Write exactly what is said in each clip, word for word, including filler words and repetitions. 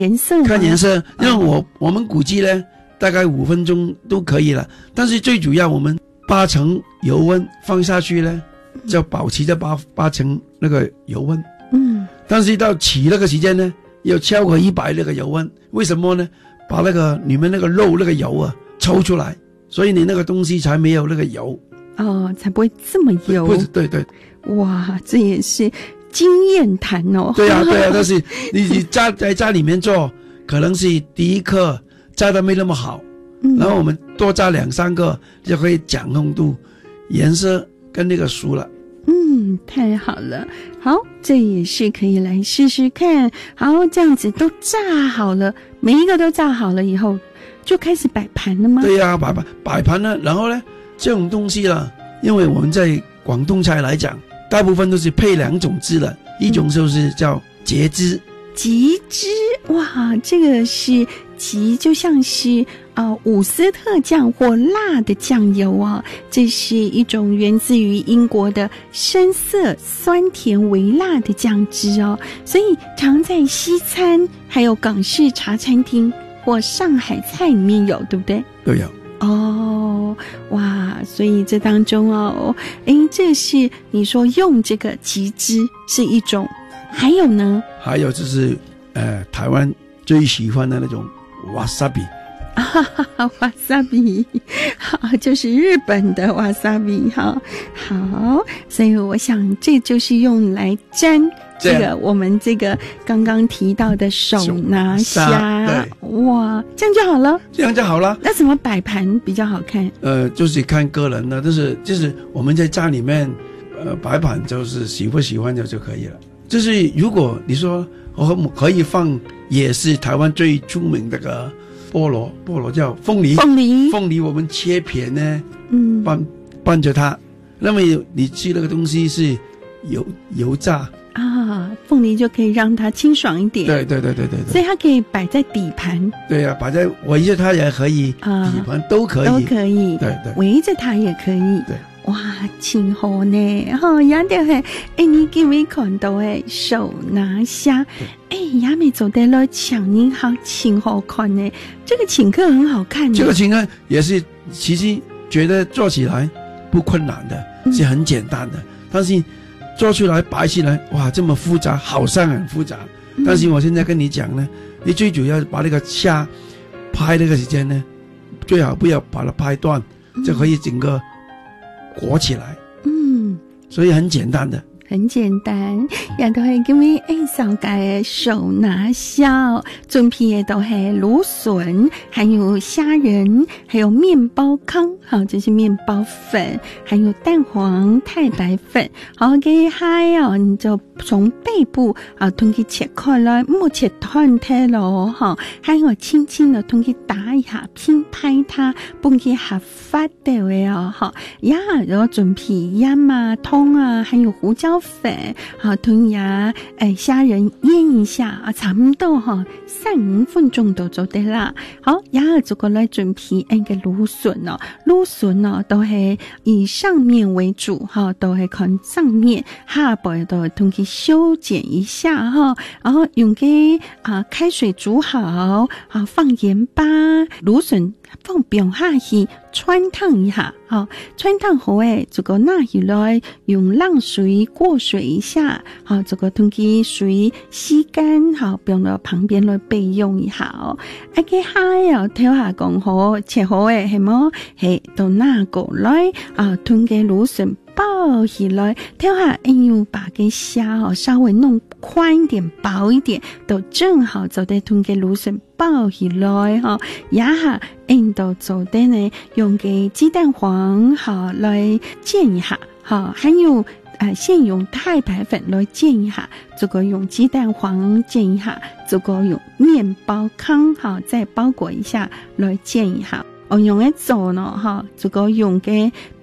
颜色看颜色，因为我、哦、我们估计呢大概五分钟都可以了，但是最主要我们八成油温放下去呢，就保持着八八成那个油温。 嗯， 但是到起那个时间呢，要超过一百那个油温，为什么呢？把那个你们那个肉那个油啊抽出来，所以你那个东西才没有那个油哦，才不会这么油。 不是，对对。 哇，这也是经验谈哦。 对啊对啊，但是你你家在家里面做，可能是第一颗炸的没那么好，嗯，然后我们多炸两三个就可以讲红度，颜色跟那个熟了。 嗯，太好了，好，这也是可以来试试看。好，这样子都炸好了，每一个都炸好了以后，就开始摆盘了吗？ 对呀、啊，摆盘摆盘呢，然后呢，这种东西啦，因为我们在广东菜来讲，大部分都是配两种汁的，一种就是叫茄汁。 茄汁，哇，这个是茄，就像是呃伍斯特酱或辣的酱油啊，这是一种源自于英国的深色酸甜微辣的酱汁哦，所以常在西餐还有港式茶餐厅或上海菜里面有，对不对？ 都有。 哦，哇，所以这当中哦，诶，这是你说用这个茄汁是一种，还有呢？ 还有就是，呃，台湾最喜欢的那种 wasabi。 啊哈哈，瓦萨比，好，就是日本的瓦萨比，哈，好，所以我想这就是用来沾这个我们这个刚刚提到的手拿虾，哇，这样就好了， 这样就好了。 那怎么摆盘比较好看？ 呃，就是看个人的，就是就是我们在家里面，呃，摆盘就是喜不喜欢就就可以了。就是如果你说我可以放，也是台湾最出名的个。菠萝，菠萝叫凤梨， 凤梨， 凤梨我们切片呢， 嗯， 拌拌着它，那么你吃那个东西是油油炸啊，凤梨就可以让它清爽一点。 对对对对对对， 所以它可以摆在底盘。 对呀、啊，摆在围着它也可以，啊，底盘都可以， 都可以， 对对， 围着它也可以。 对， 哇，真好呢！哈，也就系，哎，你今日看到诶，手拿虾。哎，雅美走得了，抢您好，请好看呢。这个请客很好看呢。 这个请客也是，其实觉得做起来不困难的，嗯、是很简单的。但是做出来摆起来，哇，这么复杂，好像很复杂。嗯、但是我现在跟你讲呢，你最主要把那个虾拍那个时间呢，最好不要把它拍断，嗯、就可以整个裹起来。嗯，所以很简单的。 很简单，也都係叫咩？誒，上嘅手拿蝦，準備嘅都係蘆筍，還有蝦仁，還有麵包糠，好，這是麵包粉，還有蛋黃、太白粉。好嘅蝦哦，你就從背部啊，同佢切開來，唔好切斷太咯，哈。還有輕輕的同佢打一下，拼拍它，幫佢合發的位哦，哈。呀，然後準備鹽啊、湯啊，還有胡椒粉，好，同呀，誒，蝦仁醃一下啊，差唔多哈，三五分鐘就做得啦。好，呀，這個來準備誒個蘆筍哦，蘆筍哦都係以上面為主哈，都係看上面，下部都同佢修剪一下哈，然後用個啊開水煮好，啊放鹽巴，蘆筍放表下去汆燙一下，好，汆燙好誒，這個拿起來用冷水過水一下，好，這個同佢水吸乾，好，放到旁邊來備用一下哦。啊個蝦又挑下講好，切好誒，係冇？係到拿過來啊，同個蘆筍包起來，挑下，哎呦，把個蝦哦稍微弄寬一點、薄一點，都正好就得同個蘆筍包起來哈，也下印度做的呢，用個雞蛋黃好來煎一下，好，還有呃，先用太白粉來煎一下，這個用雞蛋黃煎一下，這個用麵包糠好再包裹一下來煎一下。我用一做呢，哈，這個用嘅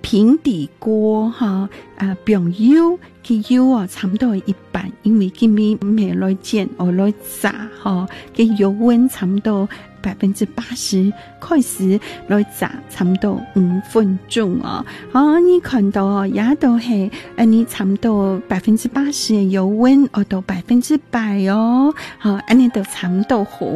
平底锅哈啊，用油佢油啊差不多一半，因为今咪唔系来煎，我来炸哈，嘅油温差不多百分之八十，开始来炸，差不多五分钟哦。好，你看到哦，也都系誒，你差不多百分之八十嘅油温，我到百分之百哦。好，安尼就差不多好。